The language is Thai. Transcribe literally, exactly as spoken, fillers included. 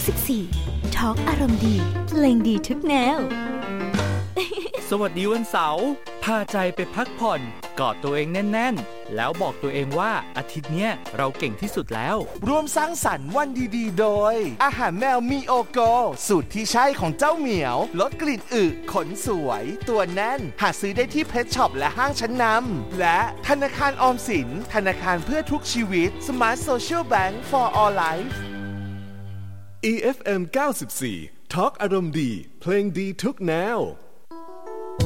สิบสี่ ทอล์กอารมณ์ดีเพลงดีทุกแนวสวัสดีวันเสาร์พาใจไปพักผ่อนกอดตัวเองแน่นๆแล้วบอกตัวเองว่าอาทิตย์เนี้ยเราเก่งที่สุดแล้วร่วมสร้างสรรค์วันดีๆโดยอาหารแมวมีโอโกสูตรที่ใช่ของเจ้าเหมียวลดกลิ่นอึขนสวยตัวแน่นหาซื้อได้ที่เพชช็อปและห้างชั้นนำและธนาคารออมสินธนาคารเพื่อทุกชีวิต Smart Social Bank for All Life อี เอฟ เอ็ม เก้าสิบสี่ ทอล์กอารมณ์ดีเพลงดีทุกแนว